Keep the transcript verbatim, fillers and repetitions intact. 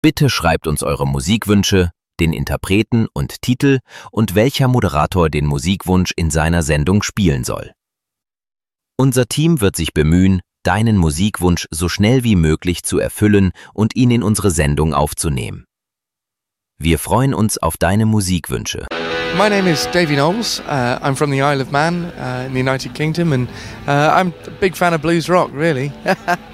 Bitte schreibt uns eure Musikwünsche, den Interpreten und Titel und welcher Moderator den Musikwunsch in seiner Sendung spielen soll. Unser Team wird sich bemühen, deinen Musikwunsch so schnell wie möglich zu erfüllen und ihn in unsere Sendung aufzunehmen. Wir freuen uns auf deine Musikwünsche. My name is Davy Knowles. Uh, I'm from the Isle of Man uh, in the United Kingdom, and uh, I'm a big fan of blues rock, really.